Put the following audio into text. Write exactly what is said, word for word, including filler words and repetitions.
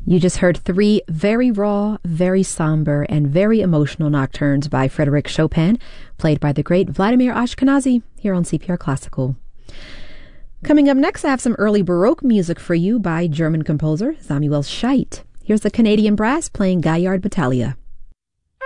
You just heard three very raw, very somber, and very emotional nocturnes by Frédéric Chopin, played by the great Vladimir Ashkenazy here on C P R Classical. Coming up next, I have some early Baroque music for you by German composer Samuel Scheidt. Here's the Canadian Brass playing Gaillard Battaglia.